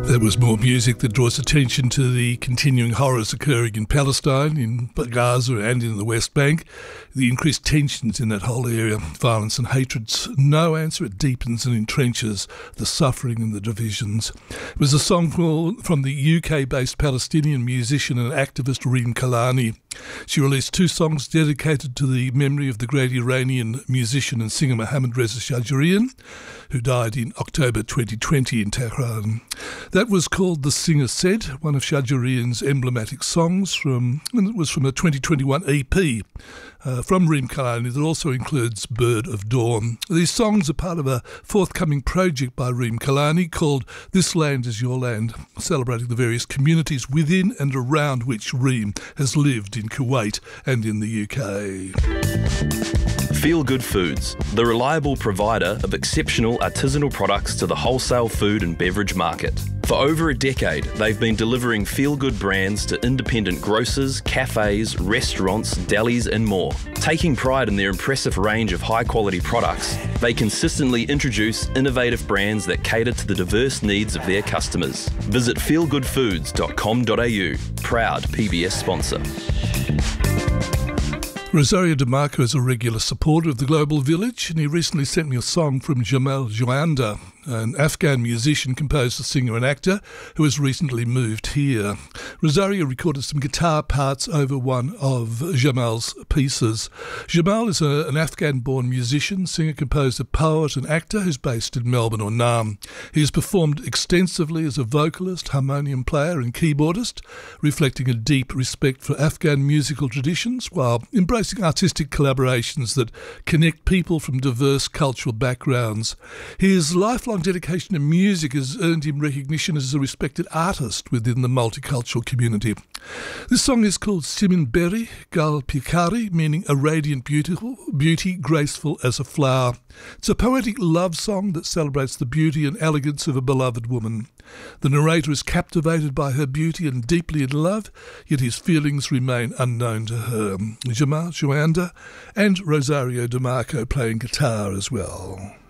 There was more music that draws attention to the continuing horrors occurring in Palestine, in Gaza and in the West Bank, the increased tensions in that whole area, violence and hatred's no answer. It deepens and entrenches the suffering and the divisions. It was a song from the UK-based Palestinian musician and activist Reem Kalani. She released 2 songs dedicated to the memory of the great Iranian musician and singer Mohammad Reza Shajarian, who died in October 2020 in Tehran. That was called The Singer Said, one of Shajarian's emblematic songs, and it was from a 2021 EP from Reem Kalani that also includes Bird of Dawn. These songs are part of a forthcoming project by Reem Kalani called This Land Is Your Land, celebrating the various communities within and around which Reem has lived in Kuwait and in the UK. Feel Good Foods, the reliable provider of exceptional artisanal products to the wholesale food and beverage market. For over a decade, they've been delivering feel-good brands to independent grocers, cafes, restaurants, delis and more. Taking pride in their impressive range of high-quality products, they consistently introduce innovative brands that cater to the diverse needs of their customers. Visit feelgoodfoods.com.au, proud PBS sponsor. Rosario DeMarco is a regular supporter of the Global Village, and he recently sent me a song from Jamal Joanda, an Afghan musician, composer, singer and actor who has recently moved here. Rosario recorded some guitar parts over one of Jamal's pieces. Jamal is an Afghan-born musician, singer, composer, poet and actor who's based in Melbourne or Naarm. He has performed extensively as a vocalist, harmonium player and keyboardist, reflecting a deep respect for Afghan musical traditions while embracing artistic collaborations that connect people from diverse cultural backgrounds. His lifelong dedication to music has earned him recognition as a respected artist within the multicultural community. This song is called Simin Beri Gal Pikari, meaning a radiant beauty, graceful as a flower. It's a poetic love song that celebrates the beauty and elegance of a beloved woman. The narrator is captivated by her beauty and deeply in love, yet his feelings remain unknown to her. Jamal Joanda and Rosario DeMarco playing guitar as well.